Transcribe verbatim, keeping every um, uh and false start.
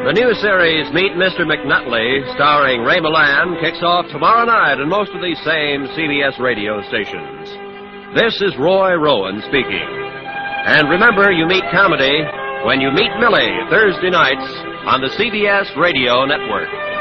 The new series, Meet Mister McNutley, starring Ray Milland, kicks off tomorrow night on most of these same C B S radio stations. This is Roy Rowan speaking. And remember, you meet comedy when you meet Millie, Thursday nights on the C B S Radio Network.